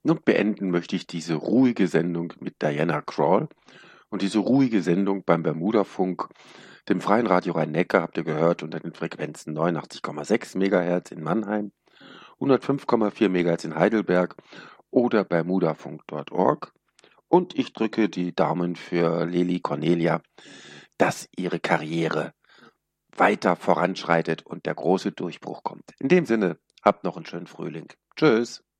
Und beenden möchte ich diese ruhige Sendung mit Diana Krall. Und diese ruhige Sendung beim Bermudafunk, dem Freien Radio Rhein-Neckar, habt ihr gehört unter den Frequenzen 89,6 MHz in Mannheim, 105,4 MHz in Heidelberg oder bermudafunk.org. Und ich drücke die Daumen für Leli Cornelia, dass ihre Karriere weiter voranschreitet und der große Durchbruch kommt. In dem Sinne, habt noch einen schönen Frühling. Tschüss.